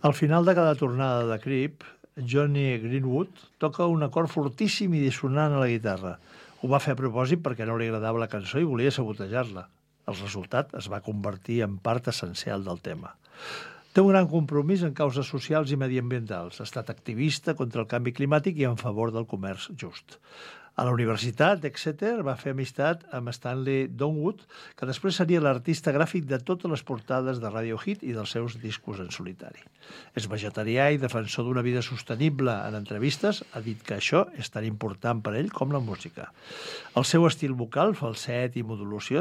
Al final de cada tornada de Creep, Johnny Greenwood toca un acord fortíssim i dissonant a la guitarra. Ho va fer a propòsit perquè no li agradava la cançó i volia sabotejar-la. El resultat es va convertir en part essencial del tema. Té un gran compromís en causes socials i mediambientals. Ha estat activista contra el canvi climàtic i en favor del comerç just. A la Universitat d'Exeter va fer amistat amb Stanley Donwood, que després seria l'artista gràfic de totes les portades de Radiohead i dels seus discos en solitari. És vegetarià i defensor d'una vida sostenible. En entrevistes ha dit que això és tan important per ell com la música. El seu estil vocal, falset i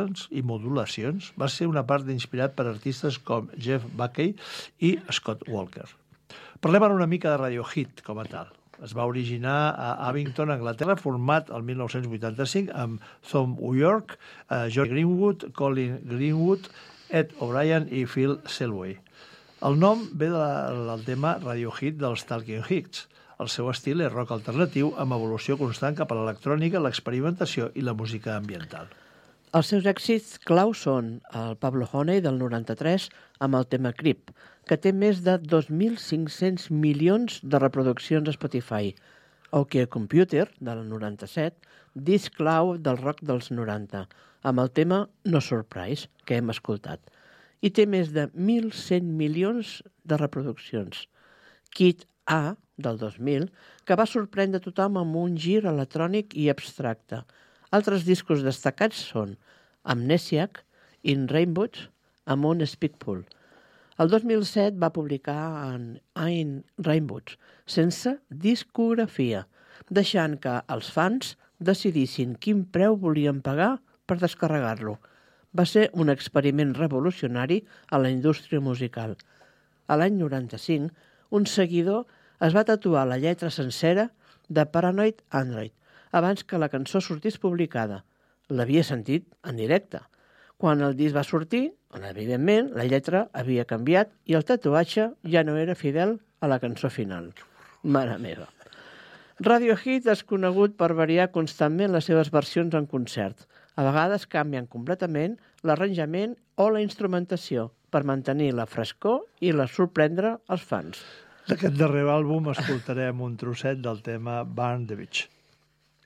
modulacions va ser una part inspirat per artistes com Jeff Buckley i Scott Walker. Parlem ara una mica de Radiohead com a tal. Es va originar a Abington, Anglaterra, format el 1985 amb Thom Yorke, Johnny Greenwood, Colin Greenwood, Ed O'Brien i Phil Selway. El nom ve del tema Radiohead dels Talking Heads. El seu estil és rock alternatiu amb evolució constant cap a l'electrònica, l'experimentació i la música ambiental. Els seus èxits clau són el Pablo Honey del 93 amb el tema Creep, que té més de 2.500 milions de reproduccions a Spotify. OK Computer, del 97, disc clau del rock dels 90, amb el tema No Surprise, que hem escoltat. I té més de 1.100 milions de reproduccions. Kid A, del 2000, que va sorprendre tothom amb un gir electrònic i abstracte. Altres discos destacats són Amnesiac, In Rainbows, Amon Speakpool. El 2007 va publicar In Rainbows, sense discografia, deixant que els fans decidissin quin preu volien pagar per descarregar-lo. Va ser un experiment revolucionari a la indústria musical. A l'any 95, un seguidor es va tatuar la lletra sencera de Paranoid Android abans que la cançó sortís publicada. L'havia sentit en directe. Quan el disc va sortir, evidentment, la lletra havia canviat i el tatuatge ja no era fidel a la cançó final. Mare meva. Radiohead és conegut per variar constantment les seves versions en concert. A vegades canvien completament l'arranjament o la instrumentació per mantenir la frescor i la sorprendre als fans. D'aquest darrer àlbum escoltarem un trosset del tema Burn the Beach.